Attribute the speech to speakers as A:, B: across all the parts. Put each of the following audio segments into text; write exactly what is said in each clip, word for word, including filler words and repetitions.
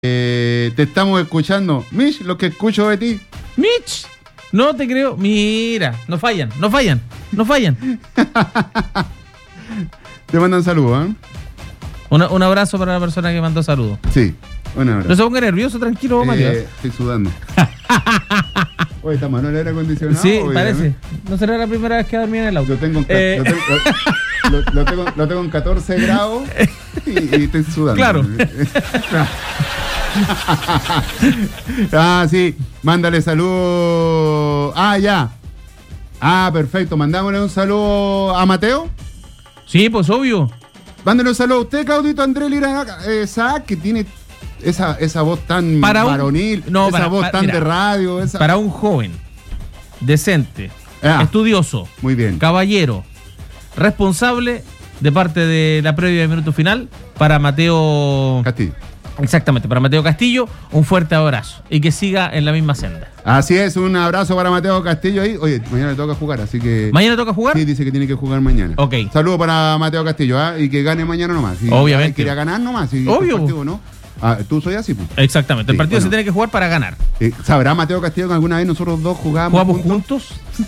A: Eh, te estamos escuchando. Mitch, lo que escucho de ti.
B: Mitch, no te creo. Mira, no fallan, no fallan, no fallan.
A: Te mandan saludos, ¿eh?
B: Una, un abrazo para la persona que mandó saludos.
A: Sí, un abrazo.
B: No se ponga nervioso, tranquilo, Mario.
A: Eh, estoy sudando. Oye, ¿está mal el aire acondicionado?
B: Sí,
A: Oye,
B: parece.
A: ¿eh?
B: No será la primera vez que dormí en el auto.
A: Lo tengo en,
B: Eh.
A: lo tengo, lo, lo tengo, lo tengo en catorce grados y, y estoy sudando.
B: Claro.
A: Ah, sí. Mándale saludos. Ah, ya. Ah, perfecto. Mandámosle un saludo a Mateo.
B: Sí, pues obvio.
A: Mándale un saludo a usted, Claudito Andrés Lira eh, Sack, que tiene esa, esa voz tan
B: Para un-
A: varonil,
B: no,
A: esa
B: para-
A: voz
B: para-
A: tan
B: mira,
A: de radio. Esa...
B: Para un joven, decente,
A: Ah.
B: estudioso,
A: Muy bien.
B: caballero, responsable de parte de la previa de minuto final, para Mateo.
A: Castillo.
B: Exactamente, para Mateo Castillo, un fuerte abrazo y que siga en la misma senda.
A: Así es, un abrazo para Mateo Castillo ahí. Oye, mañana le toca jugar, así que...
B: ¿Mañana toca jugar?
A: Sí, dice que tiene que jugar mañana.
B: Ok.
A: Saludos para Mateo Castillo, ¿ah? Y que gane mañana nomás. Si
B: Obviamente.
A: Quería ganar nomás. Si
B: Obvio.
A: el partido, ¿no? Ah, tú soy así, pues.
B: Exactamente, el
A: Sí,
B: partido
A: bueno.
B: se tiene que jugar para ganar.
A: Eh, ¿Sabrá Mateo Castillo que alguna vez nosotros dos jugábamos
B: ¿Jugamos juntos?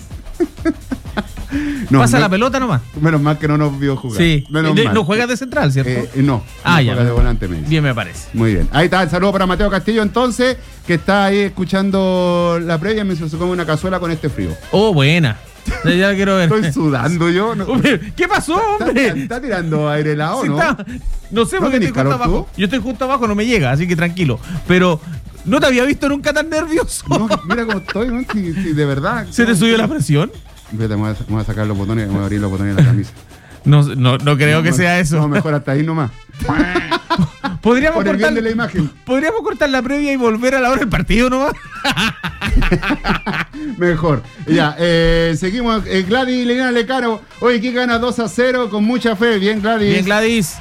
A: No,
B: Pasa
A: no-
B: la pelota nomás.
A: Menos mal que no nos vio jugar.
B: Sí.
A: Menos
B: De-
A: mal.
B: no juegas de central, ¿cierto?
A: Eh, eh, no.
B: Ah,
A: no
B: ya.
A: juega de volante, me dice.
B: Bien me parece.
A: Muy bien. Ahí está, el saludo para Mateo Castillo entonces, que está ahí escuchando la previa mientras se come una cazuela con este frío.
B: Oh, buena. Ya ya la quiero ver.
A: Estoy sudando yo. No,
B: Hombre, ¿qué pasó,
A: está,
B: hombre?
A: está- está tirando aire helado,
B: Sí
A: ¿no?
B: está. No sé
A: ¿No
B: por qué
A: tenés
B: estoy justo
A: calor tú?
B: abajo. Yo estoy justo abajo, no me llega, así que tranquilo. Pero no te había visto nunca tan nervioso.
A: No, mira cómo estoy, ¿no? Si, si de verdad.
B: ¿Se te subió la presión?
A: Espérate, me voy, a, me voy a sacar los botones, me voy a abrir los botones de la camisa.
B: No, no, no creo que
A: No,
B: sea eso.
A: No, mejor hasta ahí nomás.
B: Podríamos
A: Por el bien
B: cortar,
A: de la imagen.
B: podríamos cortar la previa y volver a la hora del partido nomás.
A: Mejor. Ya, eh, seguimos. Eh, Gladys Liliana Lecaro. Oye, aquí gana dos a cero con mucha fe. Bien, Gladys.
B: Bien, Gladys.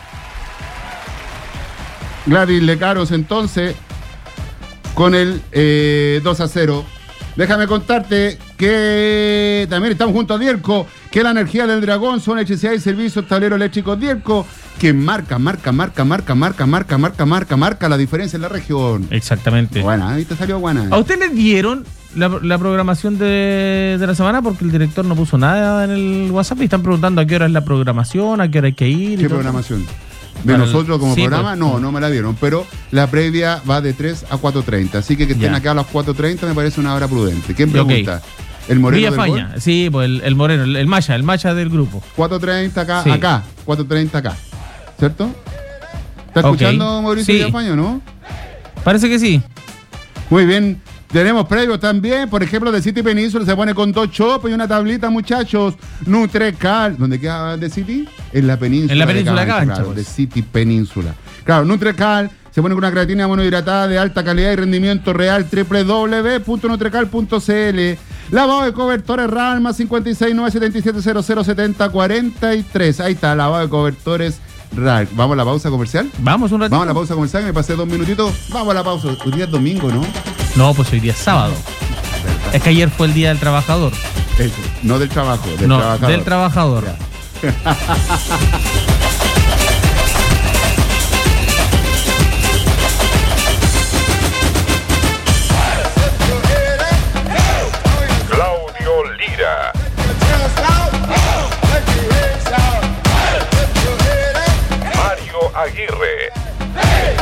A: Gladys Lecaros entonces con el eh, dos a cero. Déjame contarte que también estamos junto a Dierco, que la energía del dragón son electricidad y servicios tablero eléctrico Dierco, que marca, marca, marca, marca, marca, marca, marca, marca, marca la diferencia en la región.
B: Exactamente.
A: Buena, ahí te salió buena.
B: ¿A usted le dieron la, la programación de, de la semana? Porque el director no puso nada en el WhatsApp y están preguntando a qué hora es la programación, a qué hora hay que ir. y
A: ¿Qué
B: todo.
A: programación? ¿De
B: Para el-
A: nosotros como
B: sí,
A: programa?
B: pues.
A: No, no me la dieron, pero la previa va de tres a cuatro treinta, así que que estén
B: Ya.
A: acá a las cuatro treinta me parece una hora prudente. ¿Quién
B: Ok.
A: pregunta? ¿El Moreno
B: Villa
A: del
B: Faña,
A: gol?
B: sí, pues el, el Moreno, el, el Maya, el Maya del grupo.
A: cuatro treinta acá,
B: Sí.
A: acá, cuatro treinta acá, ¿cierto? ¿Está
B: Ok.
A: escuchando Mauricio
B: Sí.
A: Villafaña, no?
B: Parece que sí.
A: Muy bien. Tenemos previos también, por ejemplo, de City Península se pone con dos chops y una tablita, muchachos. Nutrecal. ¿Dónde queda de City? En la península.
B: En la península de Cabancha,
A: claro,
B: pues.
A: de City Península. Claro, Nutrecal se pone con una creatina monohidratada de alta calidad y rendimiento real. doble u doble u doble u punto nutrecal punto c l. Lavado de cobertores R A L más cincuenta y seis nueve setenta y siete cero cero setenta cuarenta y tres. Ahí está, lavado de cobertores R A L. ¿Vamos a la pausa comercial?
B: Vamos un ratito.
A: Vamos a la pausa comercial, que me pasé dos minutitos. Vamos a la pausa. Hoy día es domingo, ¿no?
B: No, pues hoy día es sábado. Es que ayer fue el Día del Trabajador.
A: Eso, no del trabajo, del
B: no,
A: trabajador.
B: del trabajador.
A: Ya.